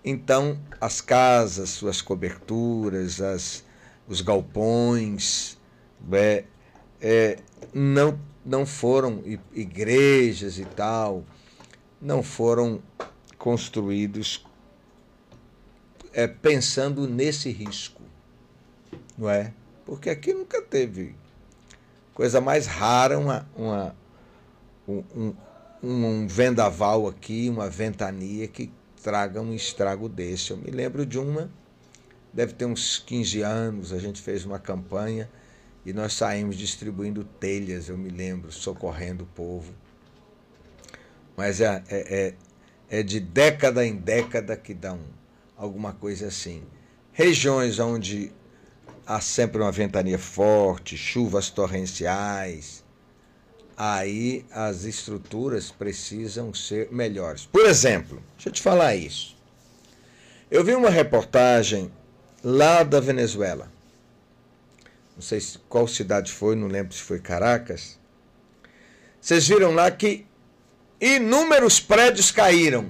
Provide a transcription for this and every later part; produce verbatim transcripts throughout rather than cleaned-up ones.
Então, as casas, suas coberturas, as, os galpões, é, é, não, não foram, igrejas e tal, não foram construídos é, pensando nesse risco, não é? Porque aqui nunca teve coisa mais rara, uma, uma, um, um, um vendaval aqui, uma ventania que traga um estrago desse. Eu me lembro de uma, deve ter uns quinze anos, a gente fez uma campanha e nós saímos distribuindo telhas, eu me lembro, socorrendo o povo. Mas é, é, é de década em década que dá um, alguma coisa assim. Regiões onde há sempre uma ventania forte, chuvas torrenciais, aí as estruturas precisam ser melhores. Por exemplo, deixa eu te falar isso. Eu vi uma reportagem lá da Venezuela. Não sei qual cidade foi, não lembro se foi Caracas. Vocês viram lá que inúmeros prédios caíram.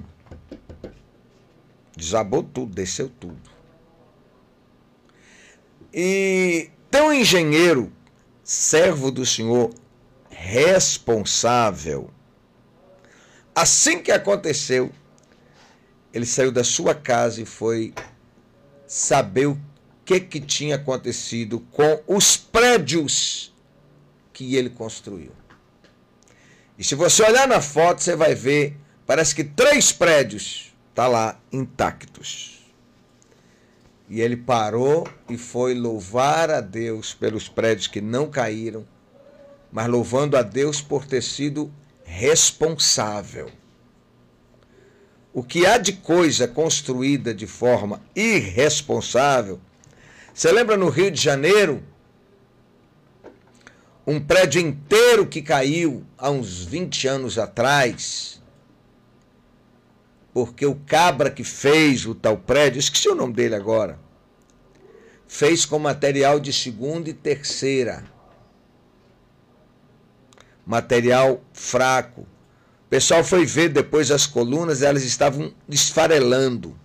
Desabou tudo, desceu tudo. E tem um engenheiro, servo do senhor, responsável. Assim que aconteceu, ele saiu da sua casa e foi saber o que, que tinha acontecido com os prédios que ele construiu. E se você olhar na foto, você vai ver, parece que três prédios estão lá intactos. E ele parou e foi louvar a Deus pelos prédios que não caíram, mas louvando a Deus por ter sido responsável. O que há de coisa construída de forma irresponsável? Você lembra no Rio de Janeiro? Um prédio inteiro que caiu há uns vinte anos atrás, porque o cabra que fez o tal prédio, esqueci o nome dele agora, fez com material de segunda e terceira. Material fraco. O pessoal foi ver depois as colunas, elas estavam esfarelando.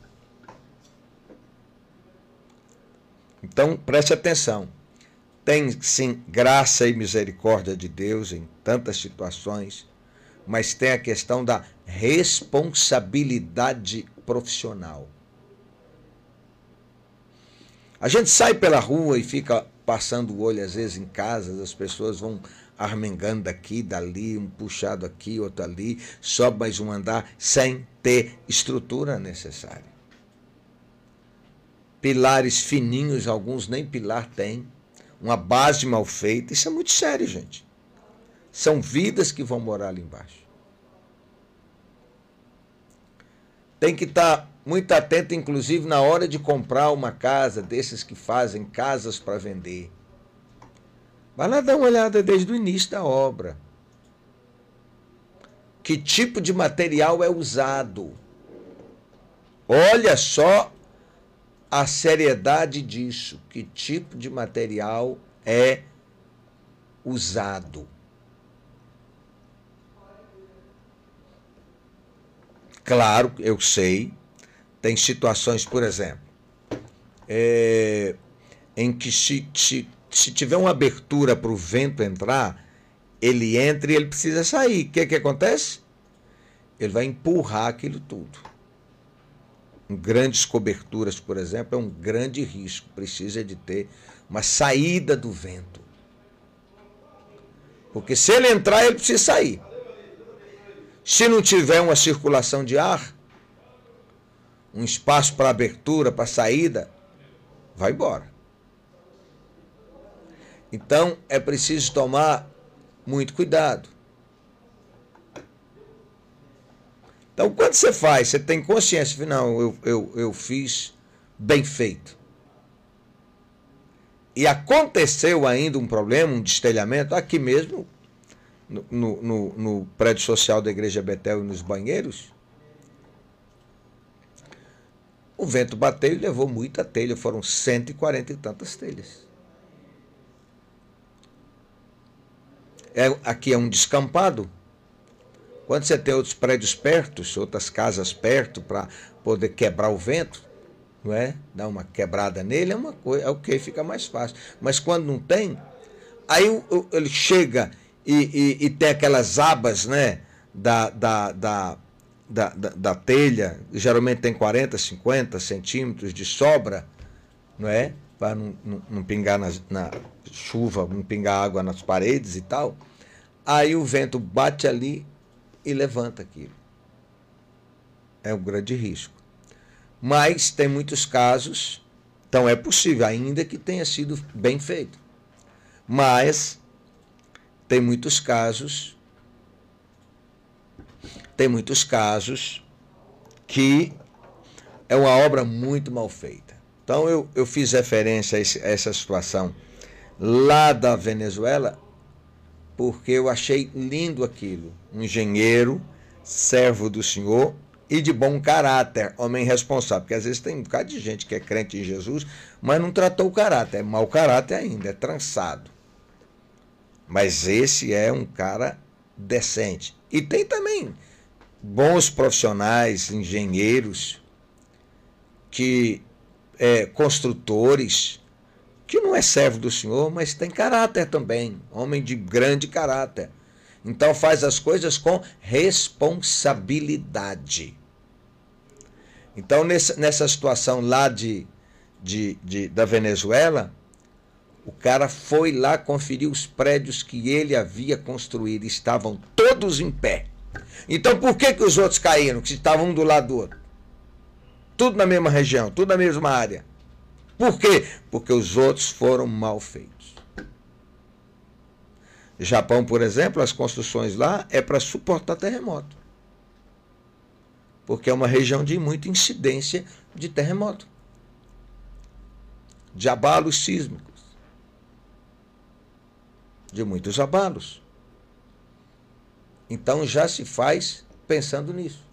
Então, preste atenção. Tem, sim, graça e misericórdia de Deus em tantas situações, mas tem a questão da responsabilidade profissional. A gente sai pela rua e fica passando o olho, às vezes, em casas, as pessoas vão armengando daqui, dali, um puxado aqui, outro ali, sobe mais um andar, sem ter estrutura necessária. Pilares fininhos, alguns nem pilar têm, uma base mal feita, isso é muito sério, gente. São vidas que vão morar ali embaixo. Tem que estar muito atento, inclusive, na hora de comprar uma casa, desses que fazem casas para vender. Vai lá dar uma olhada desde o início da obra. Que tipo de material é usado? Olha só a seriedade disso. Que tipo de material é usado? Claro, eu sei, tem situações, por exemplo, é, em que se, se, se tiver uma abertura para o vento entrar, ele entra e ele precisa sair. O que, que acontece? Ele vai empurrar aquilo tudo. Em grandes coberturas, por exemplo, é um grande risco. Precisa de ter uma saída do vento. Porque se ele entrar, ele precisa sair. Se não tiver uma circulação de ar, um espaço para abertura, para saída, vai embora. Então, é preciso tomar muito cuidado. Então, quando você faz, você tem consciência, não, eu, eu, eu fiz bem feito. E aconteceu ainda um problema, um destelhamento, aqui mesmo, no, no, no prédio social da Igreja Betel e nos banheiros. O vento bateu e levou muita telha, foram cento e quarenta e tantas telhas. É, aqui é um descampado. Quando você tem outros prédios perto, outras casas perto, para poder quebrar o vento, não é? Dar uma quebrada nele é uma coisa, é o que fica mais fácil. Mas quando não tem, aí ele chega e, e, e tem aquelas abas, né? Da, da, da, da, da, da telha, geralmente tem quarenta, cinquenta centímetros de sobra, não é? Para não, não, não pingar na, na chuva, não pingar água nas paredes e tal. Aí o vento bate ali e levanta aquilo. É um grande risco. Mas tem muitos casos, então é possível, ainda que tenha sido bem feito. Mas tem muitos casos, tem muitos casos que é uma obra muito mal feita. Então eu, eu fiz referência a, esse, a essa situação lá da Venezuela, porque eu achei lindo aquilo. Um engenheiro, servo do Senhor e de bom caráter, homem responsável. Porque às vezes tem um bocado de gente que é crente em Jesus, mas não tratou o caráter. É mau caráter ainda, é trançado. Mas esse é um cara decente. E tem também bons profissionais, engenheiros, que é, construtores, que não é servo do Senhor, mas tem caráter também, homem de grande caráter. Então faz as coisas com responsabilidade. Então nessa, nessa situação lá de, de, de, da Venezuela, o cara foi lá conferir os prédios que ele havia construído, estavam todos em pé. Então por que, que os outros caíram, que estavam um do lado do outro? Tudo na mesma região, tudo na mesma área. Por quê? Porque os outros foram mal feitos. Japão, por exemplo, as construções lá é para suportar terremoto. Porque é uma região de muita incidência de terremoto. De abalos sísmicos. De muitos abalos. Então já se faz pensando nisso.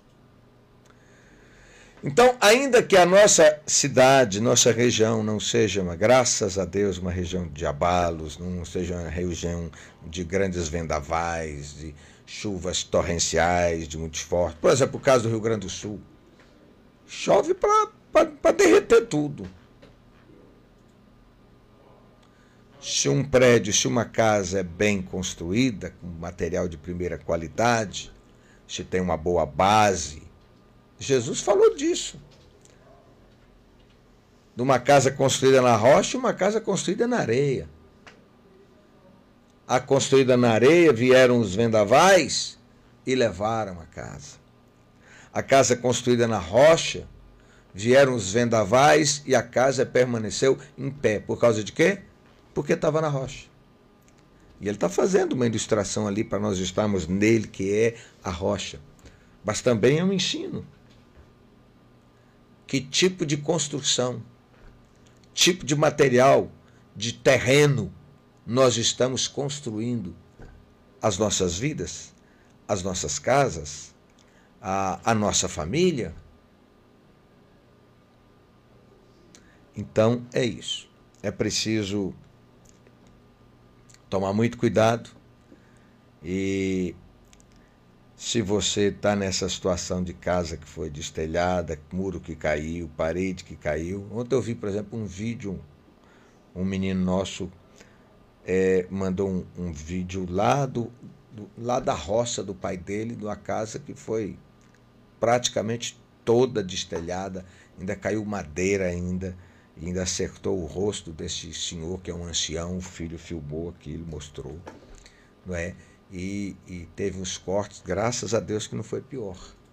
Então, ainda que a nossa cidade, nossa região não seja, uma, graças a Deus, uma região de abalos, não seja uma região de grandes vendavais, de chuvas torrenciais, de muito forte. Por exemplo, o caso do Rio Grande do Sul. Chove para derreter tudo. Se um prédio, se uma casa é bem construída, com material de primeira qualidade, se tem uma boa base, Jesus falou disso. De uma casa construída na rocha e uma casa construída na areia. A construída na areia vieram os vendavais e levaram a casa. A casa construída na rocha, vieram os vendavais e a casa permaneceu em pé. Por causa de quê? Porque estava na rocha. E ele está fazendo uma ilustração ali para nós estarmos nele, que é a rocha. Mas também é um ensino. Que tipo de construção, tipo de material, de terreno nós estamos construindo as nossas vidas, as nossas casas, a, a nossa família? Então é isso. É preciso tomar muito cuidado e se você está nessa situação de casa que foi destelhada, muro que caiu, parede que caiu. Ontem eu vi, por exemplo, um vídeo, um menino nosso é, mandou um, um vídeo lá, do, do, lá da roça do pai dele, de uma casa que foi praticamente toda destelhada, ainda caiu madeira ainda, e ainda acertou o rosto desse senhor, que é um ancião, o filho filmou aquilo, mostrou, não é? E, e teve uns cortes, graças a Deus que não foi pior.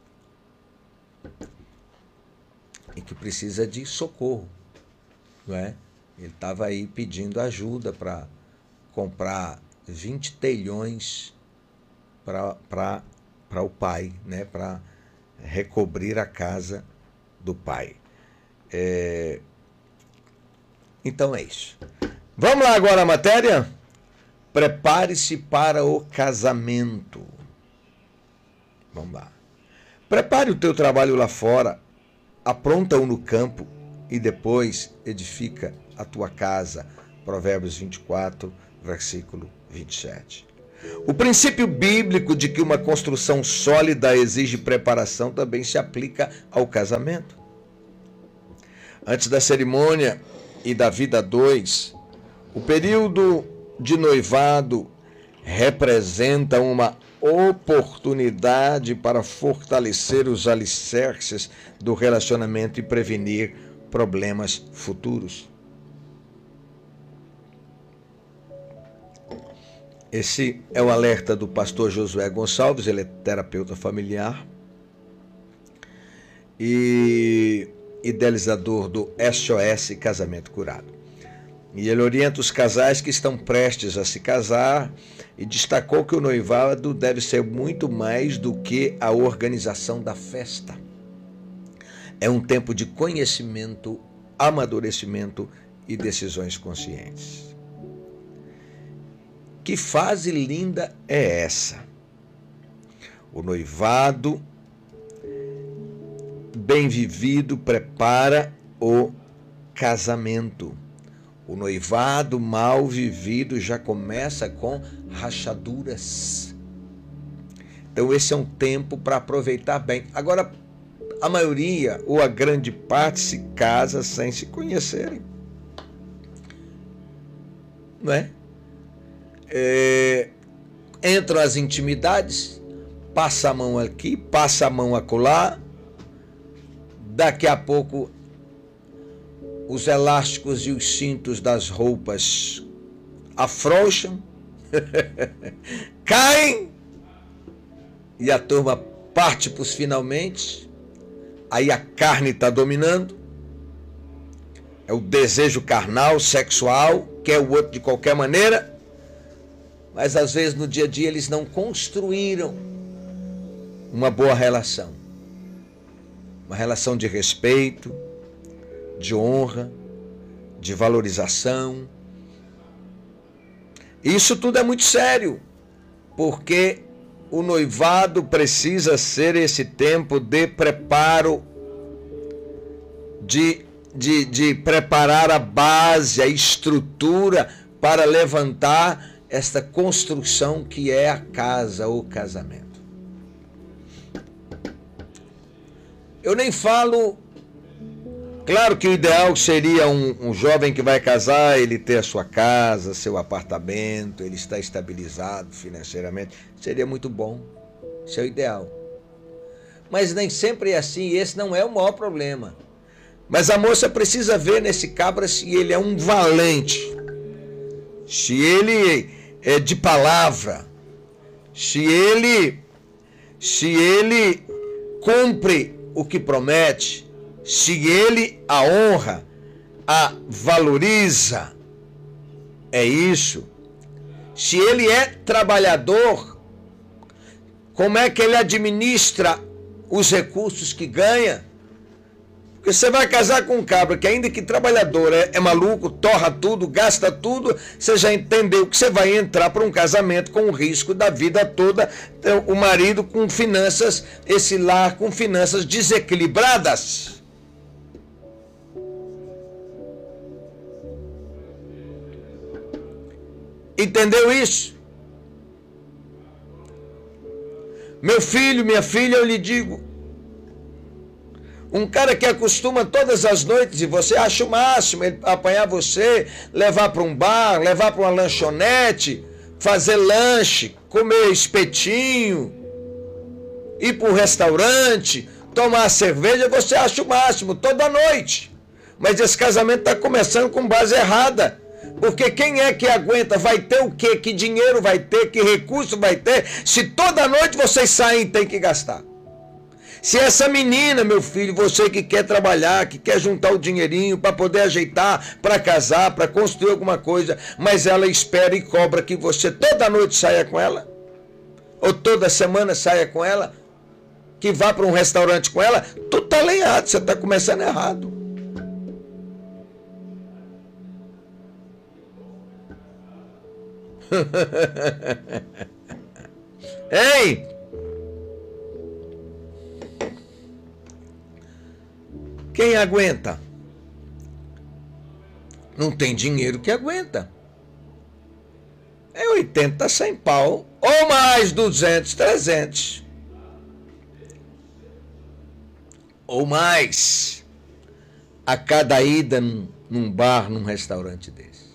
E que precisa de socorro, não é? Ele estava aí pedindo ajuda para comprar vinte telhões para o pai, né? Para recobrir a casa do pai. É... Então é isso. Vamos lá agora a matéria? Prepare-se para o casamento. Vamos lá. Prepare o teu trabalho lá fora, apronta-o no campo e depois edifica a tua casa. Provérbios vinte e quatro, versículo vinte e sete. O princípio bíblico de que uma construção sólida exige preparação também se aplica ao casamento. Antes da cerimônia e da vida a dois, o período de noivado representa uma oportunidade para fortalecer os alicerces do relacionamento e prevenir problemas futuros. Esse é o alerta do pastor Josué Gonçalves, ele é terapeuta familiar e idealizador do S O S Casamento Curado. E ele orienta os casais que estão prestes a se casar e destacou que o noivado deve ser muito mais do que a organização da festa. É um tempo de conhecimento, amadurecimento e decisões conscientes. Que fase linda é essa? O noivado bem vivido prepara o casamento. O noivado mal vivido já começa com rachaduras. Então esse é um tempo para aproveitar bem. Agora, a maioria ou a grande parte se casa sem se conhecerem. Não é? É, entram as intimidades, passa a mão aqui, passa a mão acolá, daqui a pouco os elásticos e os cintos das roupas afrouxam, caem e a turma parte para os finalmente, aí a carne está dominando, é o desejo carnal, sexual, quer o outro de qualquer maneira, mas às vezes no dia a dia eles não construíram uma boa relação. Uma relação de respeito, de honra, de valorização. Isso tudo é muito sério, porque o noivado precisa ser esse tempo de preparo, de, de, de preparar a base, a estrutura para levantar esta construção que é a casa, o casamento. Eu nem falo, claro que o ideal seria um, um jovem que vai casar, ele ter a sua casa, seu apartamento, ele está estabilizado financeiramente, seria muito bom, isso é o ideal. Mas nem sempre é assim, e esse não é o maior problema. Mas a moça precisa ver nesse cabra se ele é um valente, se ele é de palavra, se ele, se ele cumpre o que promete, se ele a honra, a valoriza, é isso. Se ele é trabalhador, como é que ele administra os recursos que ganha? Porque você vai casar com um cabra que, ainda que trabalhador, é, é maluco, torra tudo, gasta tudo, você já entendeu que você vai entrar para um casamento com o risco da vida toda, o marido com finanças, esse lar com finanças desequilibradas. Entendeu isso? Meu filho, minha filha, eu lhe digo, um cara que acostuma todas as noites e você acha o máximo ele apanhar você, levar para um bar, levar para uma lanchonete, fazer lanche, comer espetinho, ir para um restaurante, tomar cerveja, você acha o máximo toda noite. Mas esse casamento está começando com base errada. Porque quem é que aguenta? Vai ter o quê? Que dinheiro vai ter? Que recurso vai ter? Se toda noite vocês saem e tem que gastar. Se essa menina, meu filho, você que quer trabalhar, que quer juntar o dinheirinho para poder ajeitar, para casar, para construir alguma coisa, mas ela espera e cobra que você toda noite saia com ela, ou toda semana saia com ela, que vá para um restaurante com ela, tu tá lenhado, você está começando errado. Ei! Quem aguenta? Não tem dinheiro que aguenta. É oitenta, cem pau, ou mais duzentos, trezentos. Ou mais a cada ida num, num bar, num restaurante desse.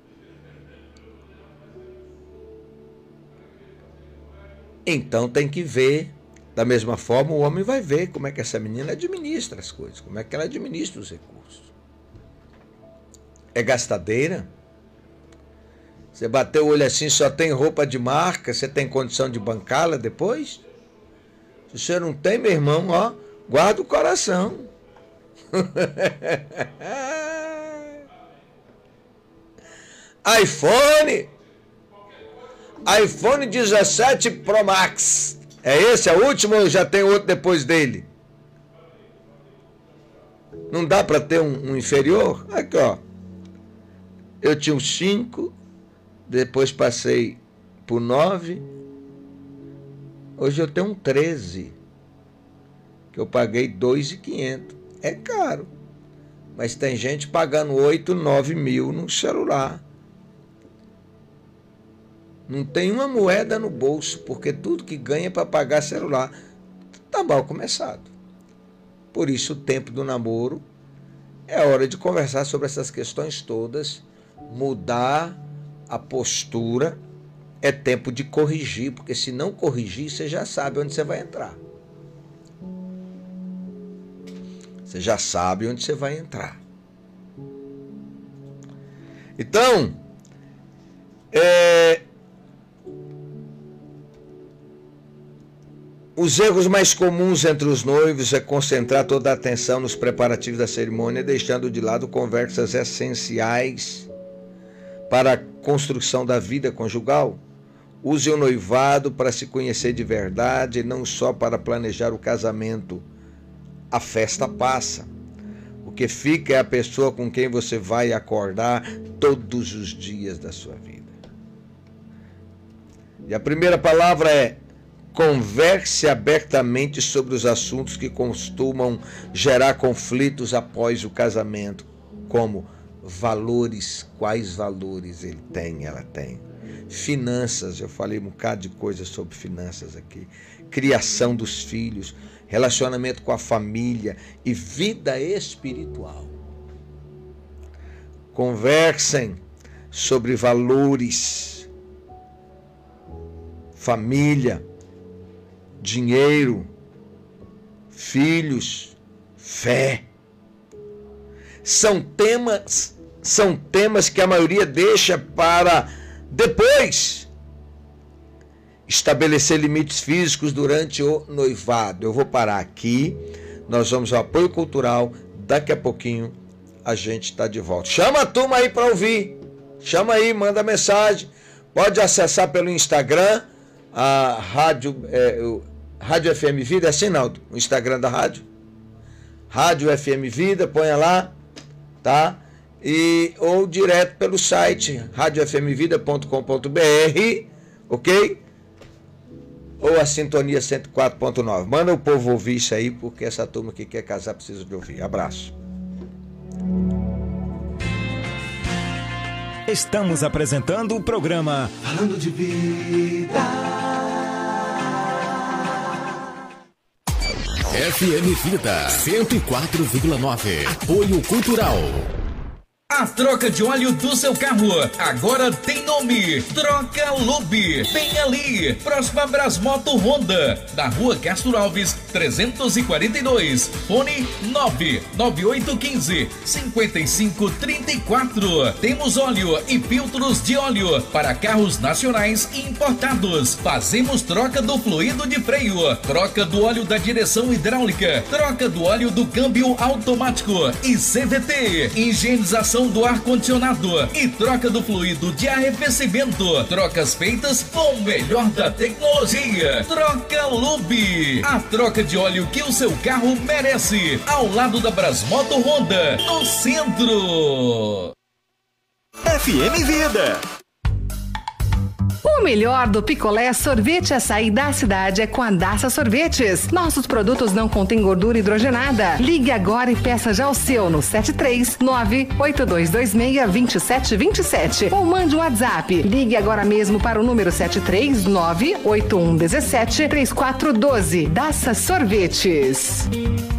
Então tem que ver, da mesma forma o homem vai ver como é que essa menina administra as coisas, como é que ela administra os recursos. É gastadeira? Você bateu o olho assim, só tem roupa de marca, você tem condição de bancá-la depois? Se você não tem, meu irmão, ó, guarda o coração. iPhone, iPhone dezessete Pro Max. É esse, é o último ou já tem outro depois dele? Não dá para ter um, um inferior? Aqui, ó. Eu tinha um cinco, depois passei por nove. Hoje eu tenho um treze, que eu paguei dois mil e quinhentos. É caro, mas tem gente pagando oito, nove mil no celular. Não tem uma moeda no bolso, porque tudo que ganha é para pagar celular. Tá mal começado. Por isso o tempo do namoro é hora de conversar sobre essas questões todas, mudar a postura, é tempo de corrigir, porque se não corrigir, você já sabe onde você vai entrar. Você já sabe onde você vai entrar. Então, é, os erros mais comuns entre os noivos é concentrar toda a atenção nos preparativos da cerimônia, deixando de lado conversas essenciais para a construção da vida conjugal. Use o noivado para se conhecer de verdade e não só para planejar o casamento. A festa passa. O que fica é a pessoa com quem você vai acordar todos os dias da sua vida. E a primeira palavra é: converse abertamente sobre os assuntos que costumam gerar conflitos após o casamento, como valores, quais valores ele tem, ela tem. Finanças, eu falei um bocado de coisas sobre finanças aqui. Criação dos filhos, relacionamento com a família e vida espiritual. Conversem sobre valores, família, dinheiro, filhos, fé. São temas, são temas que a maioria deixa para depois. Estabelecer limites físicos durante o noivado. Eu vou parar aqui, nós vamos ao apoio cultural, daqui a pouquinho a gente está de volta. Chama a turma aí para ouvir, chama aí, manda mensagem, pode acessar pelo Instagram, a rádio, é, o, Rádio F M Vida, é assim, Naldo? O Instagram da rádio? Rádio F M Vida, ponha lá, tá? E, ou direto pelo site, rádio f m vida ponto com ponto b r, ok? Ou a Sintonia cento e quatro ponto nove. Manda o povo ouvir isso aí, porque essa turma que quer casar precisa de ouvir. Abraço. Estamos apresentando o programa Falando de Vida. F M Vida cento e quatro vírgula nove. Apoio Cultural. A troca de óleo do seu carro agora tem nome: Troca Lube. Bem ali, próxima a Brasmoto Honda, na rua Castro Alves, trezentos e quarenta e dois. Fone nove nove oito um cinco, cinco cinco três quatro. Temos óleo e filtros de óleo para carros nacionais e importados. Fazemos troca do fluido de freio, troca do óleo da direção hidráulica, troca do óleo do câmbio automático e C V T, higienização do ar-condicionado e troca do fluido de arrefecimento. Trocas feitas com o melhor da tecnologia. Troca Lube. A troca de óleo que o seu carro merece. Ao lado da Brasmoto Honda, no centro. F M Vida. O melhor do picolé sorvete açaí da cidade é com a Daça Sorvetes. Nossos produtos não contêm gordura hidrogenada. Ligue agora e peça já o seu no sete três nove oito dois dois seis dois sete dois sete ou mande um WhatsApp. Ligue agora mesmo para o número sete três nove oito um um sete três quatro um dois. Daça Sorvetes.